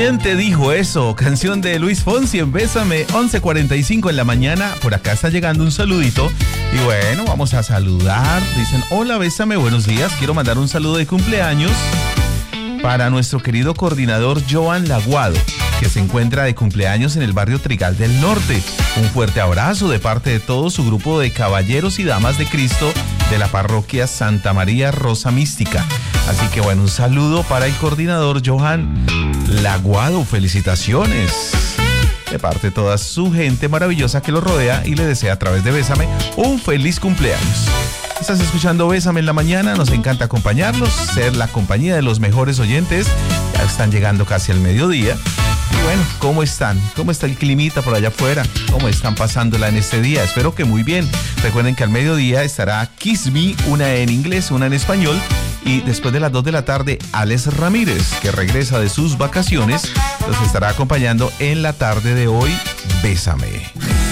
¿Quién te dijo eso? Canción de Luis Fonsi en Bésame, 11:45 en la mañana. Por acá está llegando un saludito. Y bueno, vamos a saludar. Dicen, hola, Bésame, buenos días. Quiero mandar un saludo de cumpleaños para nuestro querido coordinador Joan Laguado, que se encuentra de cumpleaños en el barrio Trigal del Norte. Un fuerte abrazo de parte de todo su grupo de caballeros y damas de Cristo de la parroquia Santa María Rosa Mística. Así que bueno, un saludo para el coordinador Johan Laguado. Felicitaciones de parte de toda su gente maravillosa que lo rodea y le desea a través de Bésame un feliz cumpleaños. Estás escuchando Bésame en la mañana, nos encanta acompañarlos, ser la compañía de los mejores oyentes. Ya están llegando casi al mediodía. Y bueno, ¿cómo están? ¿Cómo está el climita por allá afuera? ¿Cómo están pasándola en este día? Espero que muy bien. Recuerden que al mediodía estará Kiss Me, una en inglés, una en español. Y después de las 2 de la tarde, Alex Ramírez, que regresa de sus vacaciones, los estará acompañando en la tarde de hoy. Bésame.